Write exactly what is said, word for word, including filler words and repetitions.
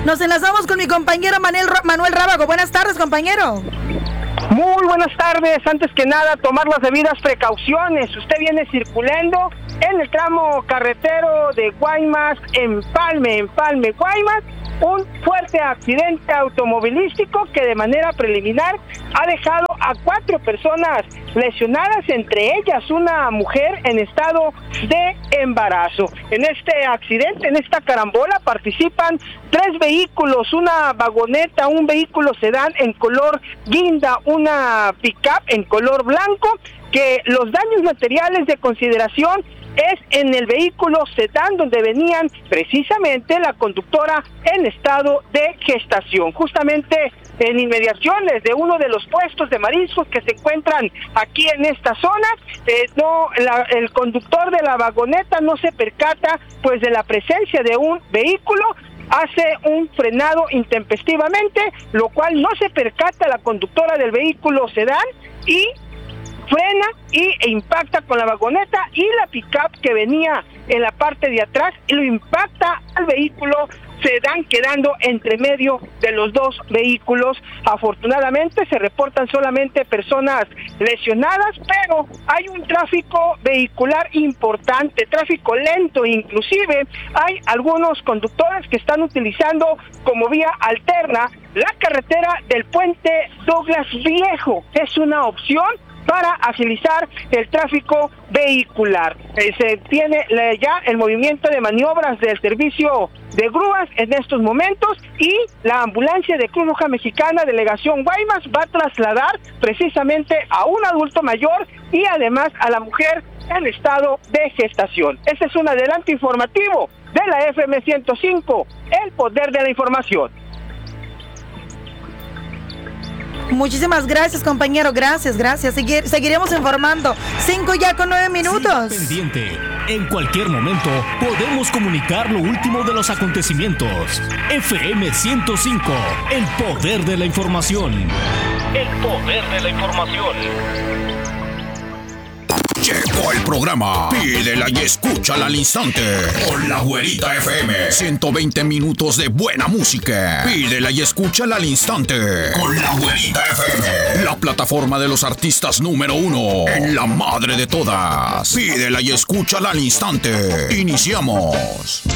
Nos enlazamos con mi compañero Manuel, Manuel Rábago. Buenas tardes, compañero. Muy buenas tardes. Antes que nada, tomar las debidas precauciones. Usted viene circulando en el tramo carretero de Guaymas, Empalme, Empalme, Guaymas. Un fuerte accidente automovilístico que de manera preliminar ha dejado a cuatro personas lesionadas, entre ellas una mujer en estado de embarazo. En este accidente, en esta carambola, participan tres vehículos, una vagoneta, un vehículo sedán en color guinda, una pick-up en color blanco, que los daños materiales de consideración es en el vehículo sedán donde venían precisamente la conductora en estado de gestación, justamente en inmediaciones de uno de los puestos de mariscos que se encuentran aquí en esta zona. Eh, no, la, el conductor de la vagoneta no se percata pues de la presencia de un vehículo, hace un frenado intempestivamente, lo cual no se percata la conductora del vehículo sedán y frena y, e impacta con la vagoneta y la pick-up que venía en la parte de atrás y lo impacta al vehículo sedán, quedando entre medio de los dos vehículos. Afortunadamente se reportan solamente personas lesionadas, pero hay un tráfico vehicular importante, tráfico lento, inclusive hay algunos conductores que están utilizando como vía alterna la carretera del puente Douglas Viejo. Es una opción para agilizar el tráfico vehicular. Eh, se tiene eh, ya el movimiento de maniobras del servicio de grúas en estos momentos y la ambulancia de Cruz Roja Mexicana, Delegación Guaymas, va a trasladar precisamente a un adulto mayor y además a la mujer en estado de gestación. Este es un adelanto informativo de la F M ciento cinco, el poder de la información. Muchísimas gracias, compañero. Gracias, gracias. Seguir, seguiremos informando. Cinco ya con nueve minutos. Siga pendiente. En cualquier momento podemos comunicar lo último de los acontecimientos. F M ciento cinco, el poder de la información. El poder de la información. Llegó el programa Pídela y escúchala al instante con la Güerita F M. ciento veinte minutos de buena música. Pídela y escúchala al instante con la Güerita F M. La plataforma de los artistas número uno en la madre de todas. Pídela y escúchala al instante. Iniciamos.